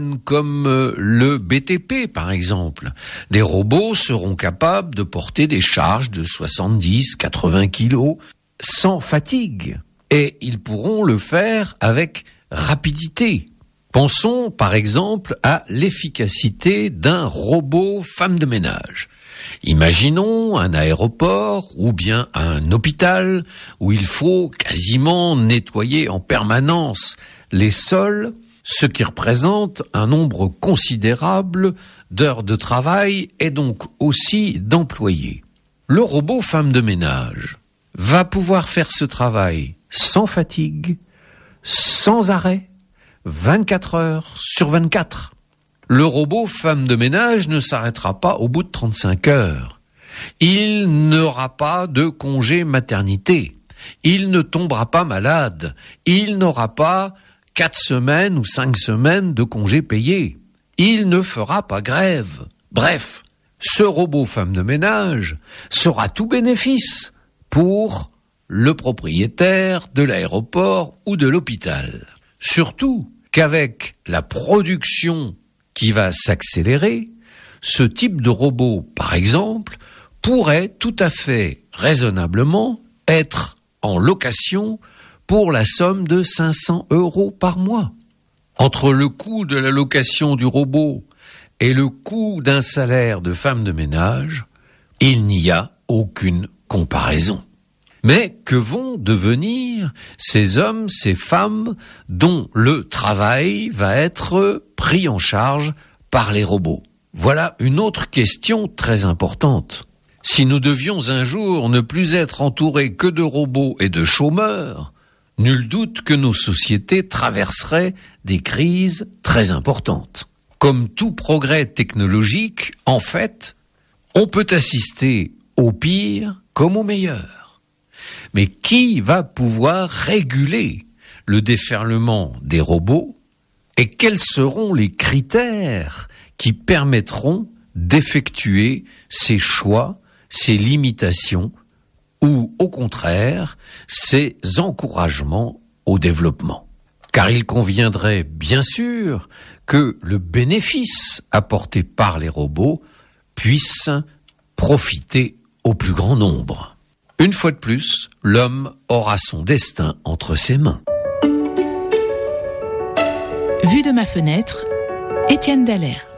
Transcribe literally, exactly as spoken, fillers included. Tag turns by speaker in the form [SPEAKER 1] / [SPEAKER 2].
[SPEAKER 1] Comme le B T P par exemple. Des robots seront capables de porter des charges de soixante-dix à quatre-vingts kilos sans fatigue. Et ils pourront le faire avec rapidité. Pensons par exemple à l'efficacité d'un robot femme de ménage. Imaginons un aéroport ou bien un hôpital où il faut quasiment nettoyer en permanence les sols, ce qui représente un nombre considérable d'heures de travail et donc aussi d'employés. Le robot femme de ménage va pouvoir faire ce travail sans fatigue, sans arrêt, vingt-quatre heures sur vingt-quatre. Le robot femme de ménage ne s'arrêtera pas au bout de trente-cinq heures. Il n'aura pas de congé maternité. Il ne tombera pas malade. Il n'aura pas quatre semaines ou cinq semaines de congés payés. Il ne fera pas grève. Bref, ce robot femme de ménage sera tout bénéfice pour le propriétaire de l'aéroport ou de l'hôpital. Surtout qu'avec la production qui va s'accélérer, ce type de robot, par exemple, pourrait tout à fait raisonnablement être en location pour la somme de cinq cents euros par mois. Entre le coût de la location du robot et le coût d'un salaire de femme de ménage, il n'y a aucune comparaison. Mais que vont devenir ces hommes, ces femmes dont le travail va être pris en charge par les robots? Voilà une autre question très importante. Si nous devions un jour ne plus être entourés que de robots et de chômeurs, nul doute que nos sociétés traverseraient des crises très importantes. Comme tout progrès technologique, en fait, on peut assister au pire comme au meilleur. Mais qui va pouvoir réguler le déferlement des robots et quels seront les critères qui permettront d'effectuer ces choix, ces limitations ou, au contraire, ces encouragements au développement? Car il conviendrait bien sûr que le bénéfice apporté par les robots puisse profiter au plus grand nombre. Une fois de plus, l'homme aura son destin entre ses mains.
[SPEAKER 2] Vue de ma fenêtre, Étienne Dallaire.